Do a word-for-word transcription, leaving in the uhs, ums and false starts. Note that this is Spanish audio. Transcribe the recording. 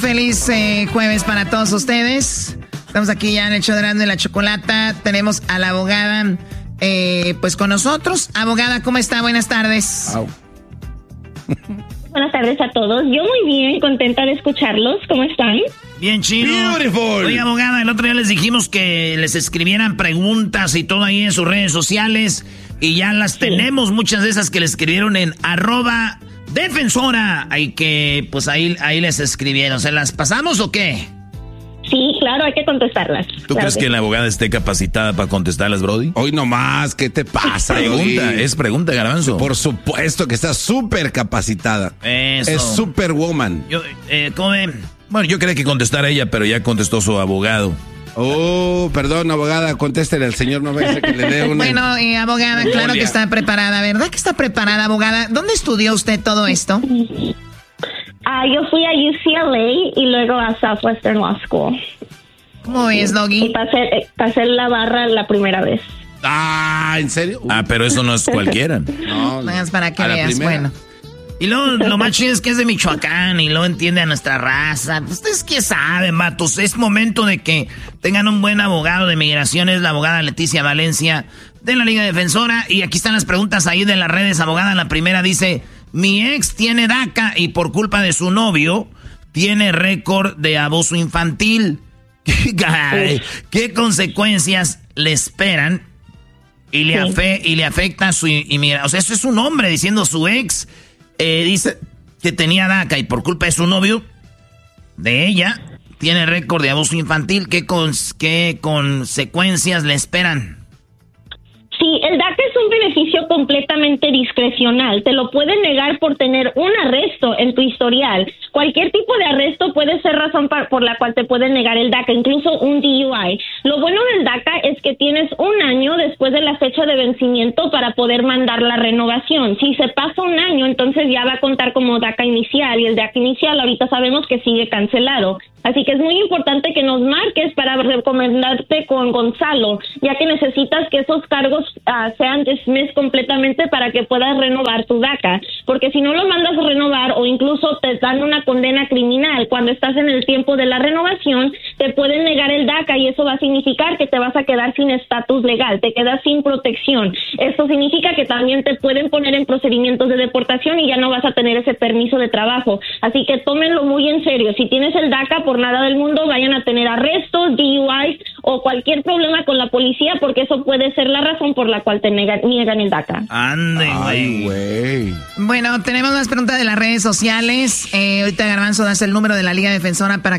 feliz eh, jueves para todos ustedes. Estamos aquí ya en el show de Erasmo y la Chocolata. Tenemos a la abogada eh, pues con nosotros. Abogada, ¿cómo está? Buenas tardes. Wow. Buenas tardes a todos. Yo muy bien, contenta de escucharlos. ¿Cómo están? Bien chido. Beautiful. Oye, abogada, el otro día les dijimos que les escribieran preguntas y todo ahí en sus redes sociales. Y ya las sí. tenemos, muchas de esas que les escribieron en arroba defensora. Hay que, pues ahí, ahí les escribieron. ¿Se las pasamos o qué? Sí, claro, hay que contestarlas. ¿Tú claro crees que, que la abogada esté capacitada para contestarlas, Brody? Hoy nomás, ¿qué te pasa? Pregunta, Brody? es pregunta, Garbanzo. Por supuesto que está súper capacitada. Eso. Es superwoman. Yo, eh, ¿cómo ven? Bueno, yo quería que contestara ella, pero ya contestó su abogado. Oh, perdón, abogada, contéstele al señor, no vaya a que le dé una... Bueno, eh, abogada, claro que está preparada, ¿verdad que está preparada, abogada? ¿Dónde estudió usted todo esto? Ah, yo fui a U C L A y luego a Southwestern Law School. ¿Cómo es, Doggy? Y pasé, eh, pasé la barra la primera vez. Ah, ¿en serio? Ah, pero eso no es cualquiera. No, Nada más para que a la veas, primera. bueno. Y luego lo más chido es que es de Michoacán y luego entiende a nuestra raza. Pues, ustedes qué saben, vatos. Es momento de que tengan un buen abogado de migración. Es la abogada Leticia Valencia de la Liga Defensora. Y aquí están las preguntas ahí de las redes, abogada. La primera dice: mi ex tiene DACA y por culpa de su novio tiene récord de abuso infantil. ¿Qué consecuencias le esperan y le, Sí. afe y le afecta su inmigración? O sea, eso es un hombre diciendo su ex eh, dice que tenía DACA y por culpa de su novio, de ella, tiene récord de abuso infantil. ¿Qué, cons qué consecuencias le esperan? Sí, el DACA es un beneficio completamente discrecional. Te lo pueden negar por tener un arresto en tu historial. Cualquier tipo de arresto puede ser razón para, por la cual te pueden negar el DACA, incluso un D U I. Lo bueno del DACA es que tienes un año después de la fecha de vencimiento para poder mandar la renovación. Si se pasa un año, entonces ya va a contar como DACA inicial, y el DACA inicial ahorita sabemos que sigue cancelado. Así que es muy importante que nos marques para recomendarte con Gonzalo, ya que necesitas que esos cargos uh, sean dismissed completamente para que puedas renovar tu DACA. Porque si no lo mandas a renovar o incluso te dan una condena criminal cuando estás en el tiempo de la renovación, te pueden negar el DACA y eso va a significar que te vas a quedar sin estatus legal, te quedas sin protección. Esto significa que también te pueden poner en procedimientos de deportación y ya no vas a tener ese permiso de trabajo. Así que tómenlo muy en serio. Si tienes el DACA, por nada del mundo vayan a tener arrestos, D U Is o cualquier problema con la policía, porque eso puede ser la razón por la cual te niegan, niegan el DACA. Ande, Ay, güey. güey. Bueno, tenemos más preguntas de las redes sociales. Eh, ahorita, Garbanzo, das el número de la Liga Defensora para